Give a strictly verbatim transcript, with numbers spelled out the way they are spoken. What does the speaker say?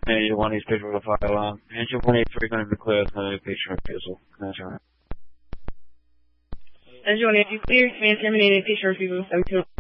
Engine one eight scheduled to fire alarm. Engine one eight three going to be clear with no patient refusal. That's all right. Engine one eight three clear, command terminated, patient refusal, seven two.